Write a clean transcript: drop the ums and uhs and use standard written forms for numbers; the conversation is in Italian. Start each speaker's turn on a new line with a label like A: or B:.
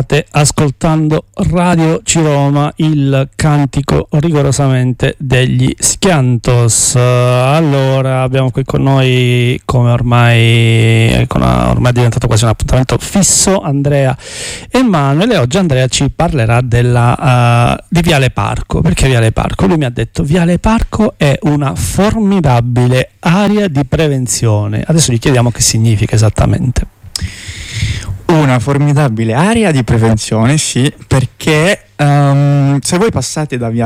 A: State ascoltando Radio Ciroma, il cantico rigorosamente degli Schiantos. Allora, abbiamo qui con noi, come ormai è diventato quasi un appuntamento fisso, Andrea Emanuele. Oggi Andrea ci parlerà di Viale Parco. Perché Viale Parco? Lui mi ha detto: Viale Parco è una formidabile area di prevenzione. Adesso gli chiediamo che significa esattamente.
B: Una formidabile area di prevenzione, sì, perché se voi passate da